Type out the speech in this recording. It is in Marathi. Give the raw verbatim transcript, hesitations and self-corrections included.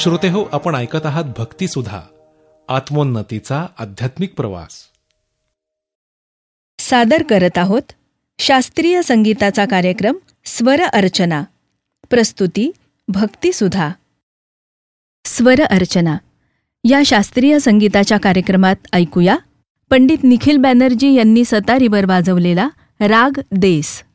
श्रोतेहो, आपण ऐकत आहात भक्तिसुधा, आत्मोन्नतीचा आध्यात्मिक प्रवास. सादर करत आहोत शास्त्रीय संगीताचा कार्यक्रम स्वर अर्चना. प्रस्तुती भक्तिसुधा. स्वर अर्चना या शास्त्रीय संगीताच्या कार्यक्रमात ऐकूया पंडित निखिल बॅनर्जी यांनी सतारीवर वाजवलेला राग देस.